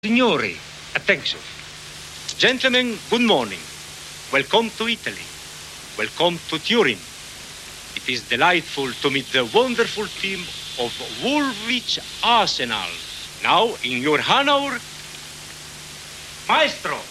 Signori, attention. Gentlemen, good morning. Welcome to Italy. Welcome to Turin. It is delightful to meet the wonderful team of Woolwich Arsenal. Now, in your honor, Maestro.